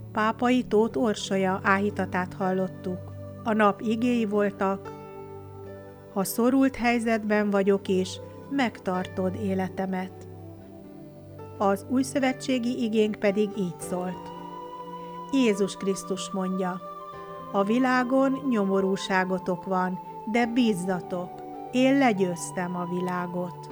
Pápai Tóth Orsolya áhítatát hallottuk. A nap igéi voltak: ha szorult helyzetben vagyok is, megtartod életemet. Az újszövetségi igénk pedig így szólt. Jézus Krisztus mondja: a világon nyomorúságotok van, de bízzatok, én legyőztem a világot.